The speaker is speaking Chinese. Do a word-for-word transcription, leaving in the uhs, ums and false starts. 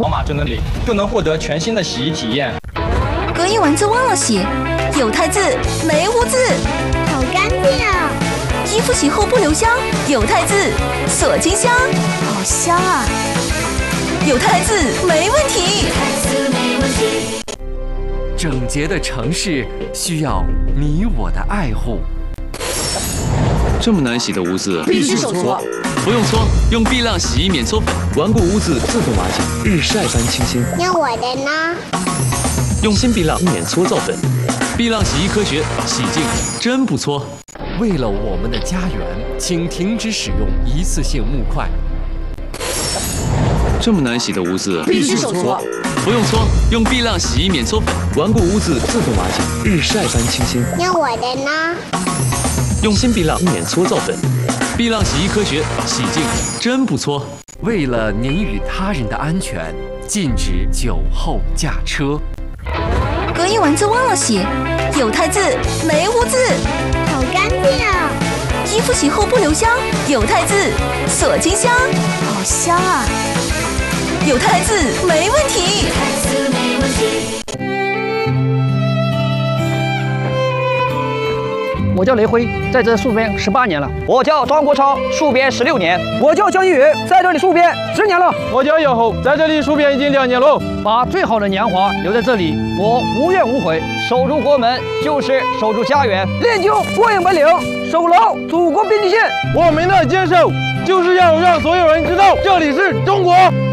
宝马智能里就能获得全新的洗衣体验。 隔音丸子忘了写，有汰渍没污渍， 好干净啊！ 衣服洗后不留香，有汰渍锁清香，好香啊！有汰渍没问题。 整洁的城市需要你我的爱护。 这么难洗的污渍， 必须手搓。 不用搓，用碧浪洗衣免搓粉，顽固污渍自动瓦解，日晒般清新。 那我的呢？ 用新碧浪免搓皂粉，碧浪洗衣科学，洗净真不搓。 为了我们的家园，请停止使用一次性木块。 这么难洗的污渍， 必须手搓。 不用搓，用碧浪洗衣免搓粉，顽固污渍自动瓦解，日晒般清新。 那我的呢？ 用新碧浪免搓皂粉，碧浪洗衣科学，洗净真不搓。 为了您与他人的安全，禁止酒后驾车。 隔音丸子忘了写，有汰渍没污渍， 好干净啊！ 衣服洗后不留香，有汰渍锁清香，好香啊！有汰渍没问题。 我叫雷辉，在这戍边十八年了。 我叫庄国超，戍边十六年。 我叫江一宇，在这里戍边十年了。 我叫姚厚，在这里戍边已经两年喽。 把最好的年华留在这里，我无怨无悔。 守住国门就是守住家园， 练就过硬本领，守牢祖国边界线。 我们的坚守就是要让所有人知道，这里是中国。